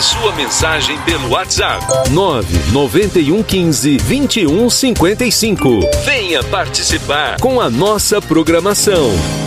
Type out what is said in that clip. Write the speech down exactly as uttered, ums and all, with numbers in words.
sua mensagem pelo WhatsApp. nove nove um um cinco, vinte e um cinquenta e cinco. Venha participar com a nossa programação.